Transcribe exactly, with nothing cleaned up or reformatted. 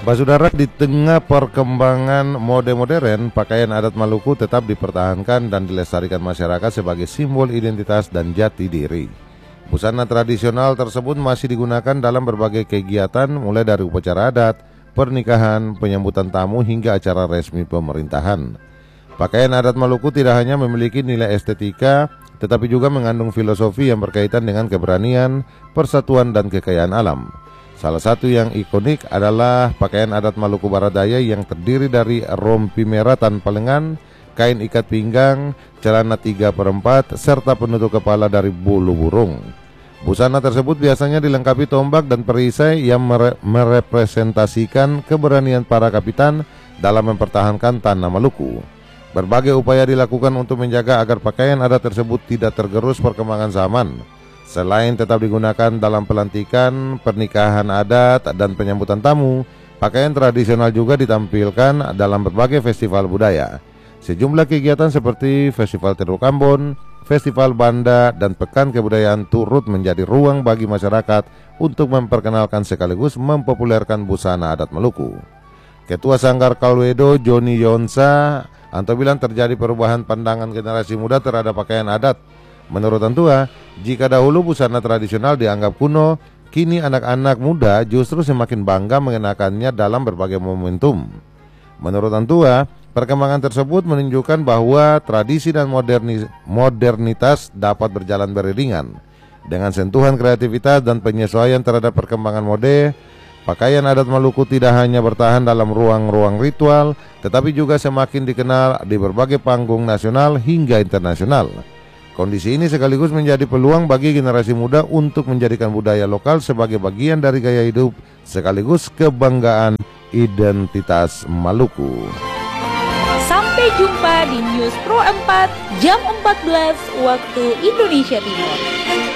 Pak Saudara, di tengah perkembangan mode modern, pakaian adat Maluku tetap dipertahankan dan dilestarikan masyarakat sebagai simbol identitas dan jati diri. Busana tradisional tersebut masih digunakan dalam berbagai kegiatan, mulai dari upacara adat, pernikahan, penyambutan tamu, hingga acara resmi pemerintahan. Pakaian adat Maluku tidak hanya memiliki nilai estetika, tetapi juga mengandung filosofi yang berkaitan dengan keberanian, persatuan, dan kekayaan alam. Salah satu yang ikonik adalah pakaian adat Maluku Barat Daya yang terdiri dari rompi merah tanpa lengan, kain ikat pinggang, celana tiga per empat, serta penutup kepala dari bulu burung. Busana tersebut biasanya dilengkapi tombak dan perisai yang mere merepresentasikan keberanian para kapitan dalam mempertahankan tanah Maluku. Berbagai upaya dilakukan untuk menjaga agar pakaian adat tersebut tidak tergerus perkembangan zaman. Selain tetap digunakan dalam pelantikan, pernikahan adat, dan penyambutan tamu, pakaian tradisional juga ditampilkan dalam berbagai festival budaya. Sejumlah kegiatan seperti Festival Teluk Ambon, Festival Banda, dan Pekan Kebudayaan turut menjadi ruang bagi masyarakat untuk memperkenalkan sekaligus mempopulerkan busana adat Maluku. Ketua Sanggar Kalwedo, Joni Yonsa, Anto bilang terjadi perubahan pandangan generasi muda terhadap pakaian adat. Menurut Antua, jika dahulu busana tradisional dianggap kuno, kini anak-anak muda justru semakin bangga mengenakannya dalam berbagai momentum. Menurut Antua, perkembangan tersebut menunjukkan bahwa tradisi dan moderni modernitas dapat berjalan beriringan. Dengan sentuhan kreativitas dan penyesuaian terhadap perkembangan mode, pakaian adat Maluku tidak hanya bertahan dalam ruang-ruang ritual, tetapi juga semakin dikenal di berbagai panggung nasional hingga internasional. Kondisi ini sekaligus menjadi peluang bagi generasi muda untuk menjadikan budaya lokal sebagai bagian dari gaya hidup sekaligus kebanggaan identitas Maluku. Sampai jumpa di News Pro empat jam empat belas waktu Indonesia Timur.